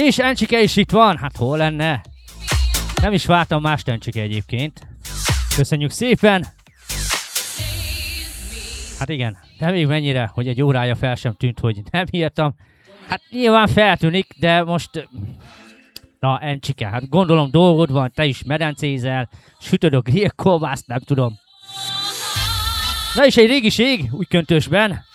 És Encsike is itt van, hát hol lenne? Nem is vártam más Encsike egyébként. Köszönjük szépen! Hát igen, de még mennyire, hogy egy órája fel sem tűnt, hogy nem írtam. Hát nyilván feltűnik, de most... Na, Encsike, hát gondolom dolgod van, te is medencézel, sütöd a grillkolbászt, nem tudom. Na és egy régiség, úgy köntösben.